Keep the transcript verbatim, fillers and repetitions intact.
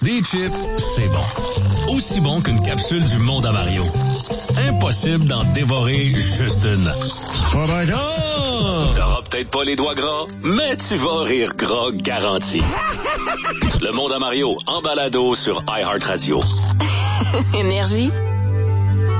Des chips, c'est bon. Aussi bon qu'une capsule du Monde à Mario. Impossible d'en dévorer juste une. Oh ben non! T'auras peut-être pas les doigts gras, mais tu vas rire gras garanti. Le Monde à Mario, en balado sur iHeartRadio. Énergie.